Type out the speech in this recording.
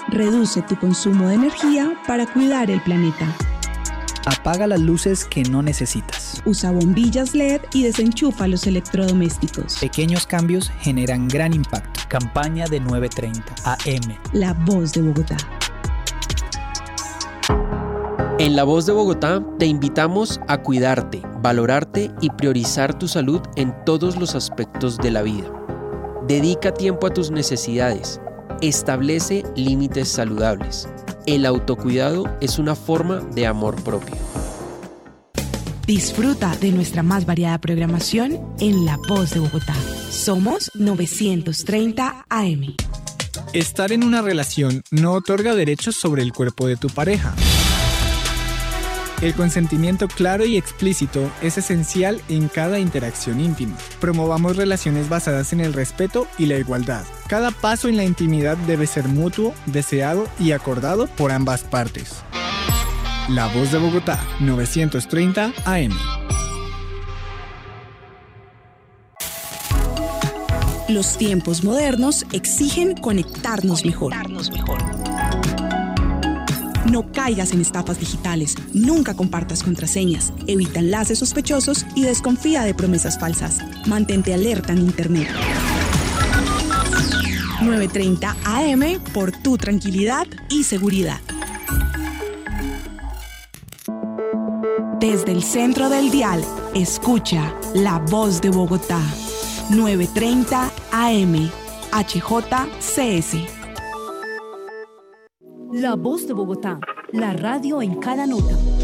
Reduce tu consumo de energía para cuidar el planeta. Apaga las luces que no necesitas. Usa bombillas LED y desenchufa los electrodomésticos. Pequeños cambios generan gran impacto. Campaña de 9:30 AM. La Voz de Bogotá. En La Voz de Bogotá te invitamos a cuidarte, valorarte y priorizar tu salud en todos los aspectos de la vida. Dedica tiempo a tus necesidades. Establece límites saludables. El autocuidado es una forma de amor propio. Disfruta de nuestra más variada programación en La Voz de Bogotá. Somos 930 AM. Estar en una relación no otorga derechos sobre el cuerpo de tu pareja. El consentimiento claro y explícito es esencial en cada interacción íntima. Promovamos relaciones basadas en el respeto y la igualdad. Cada paso en la intimidad debe ser mutuo, deseado y acordado por ambas partes. La Voz de Bogotá, 930 AM. Los tiempos modernos exigen conectarnos mejor. No caigas en estafas digitales, nunca compartas contraseñas, evita enlaces sospechosos y desconfía de promesas falsas. Mantente alerta en Internet. 930 AM por tu tranquilidad y seguridad. Desde el centro del dial, escucha La Voz de Bogotá. 930 AM, HJCS. La Voz de Bogotá, la radio en cada nota.